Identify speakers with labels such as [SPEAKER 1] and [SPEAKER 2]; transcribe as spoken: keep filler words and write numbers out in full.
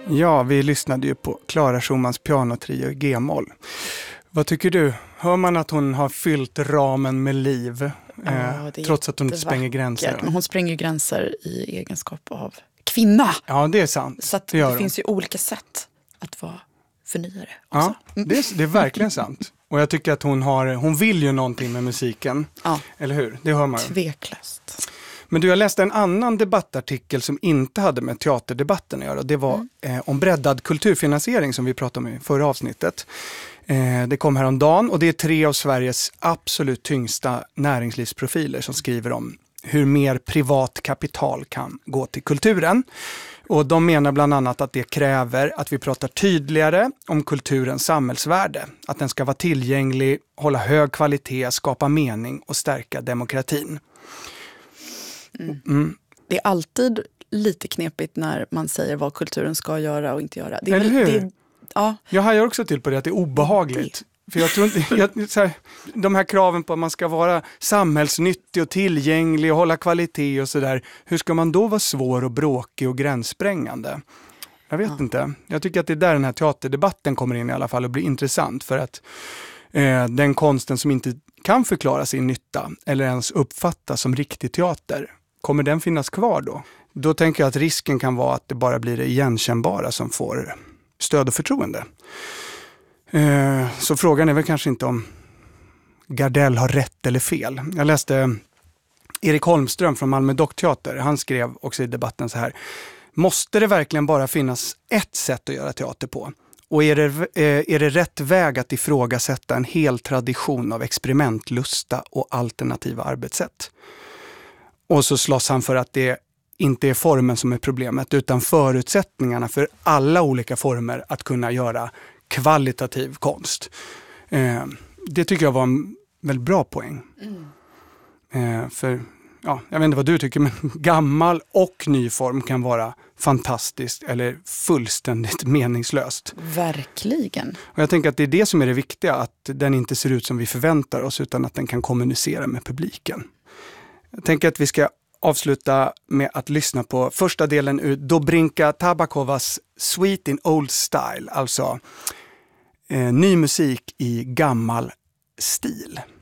[SPEAKER 1] Ja, vi lyssnade ju på Clara Schumans pianotrio i G-moll. Vad tycker du? Hör man att hon har fyllt ramen med liv?
[SPEAKER 2] Ja,
[SPEAKER 1] eh, trots att hon inte spränger gränser?
[SPEAKER 2] Men hon spränger gränser i egenskap av kvinna.
[SPEAKER 1] Ja, det är sant.
[SPEAKER 2] Så att
[SPEAKER 1] det,
[SPEAKER 2] det
[SPEAKER 1] det
[SPEAKER 2] finns ju olika sätt att vara förnyare också.
[SPEAKER 1] Ja, det är, det är verkligen sant. Och jag tycker att hon har, hon vill ju någonting med musiken.
[SPEAKER 2] Ja.
[SPEAKER 1] Eller hur? Det hör man ju.
[SPEAKER 2] Tveklöst.
[SPEAKER 1] Men du, jag läste en annan debattartikel som inte hade med teaterdebatten att göra. Det var mm. eh, om breddad kulturfinansiering som vi pratade om i förra avsnittet. Eh, det kom häromdagen och det är tre av Sveriges absolut tyngsta näringslivsprofiler som skriver om hur mer privat kapital kan gå till kulturen. Och de menar bland annat att det kräver att vi pratar tydligare om kulturens samhällsvärde. Att den ska vara tillgänglig, hålla hög kvalitet, skapa mening och stärka demokratin.
[SPEAKER 2] Mm. Mm. Det är alltid lite knepigt när man säger vad kulturen ska göra och inte göra. Det är
[SPEAKER 1] Eller hur?
[SPEAKER 2] Det, ja.
[SPEAKER 1] Jag hajar också till på det att det är obehagligt. Det. För jag tror inte, jag, så här, de här kraven på att man ska vara samhällsnyttig och tillgänglig och hålla kvalitet och sådär. Hur ska man då vara svår och bråkig och gränssprängande? Jag vet ja. inte. Jag tycker att det är där den här teaterdebatten kommer in i alla fall och blir intressant. För att eh, den konsten som inte kan förklara sin nytta eller ens uppfattas som riktig teater, kommer den finnas kvar då? Då tänker jag att risken kan vara att det bara blir det igenkännbara som får stöd och förtroende. Eh, så frågan är väl kanske inte om Gardell har rätt eller fel. Jag läste Erik Holmström från Malmö Dockteater. Han skrev också i debatten så här: måste det verkligen bara finnas ett sätt att göra teater på? Och är det, eh, är det rätt väg att ifrågasätta en hel tradition av experimentlusta och alternativa arbetssätt? Och så slåss han för att det inte är formen som är problemet utan förutsättningarna för alla olika former att kunna göra kvalitativ konst. Eh, det tycker jag var en väldigt bra poäng. Mm. Eh, för ja, jag vet inte vad du tycker, men gammal och ny form kan vara fantastiskt eller fullständigt meningslöst.
[SPEAKER 2] Verkligen.
[SPEAKER 1] Och jag tänker att det är det som är det viktiga, att den inte ser ut som vi förväntar oss utan att den kan kommunicera med publiken. Jag tänker att vi ska avsluta med att lyssna på första delen ur Dobrinka Tabakovas Sweet in Old Style, alltså eh, ny musik i gammal stil.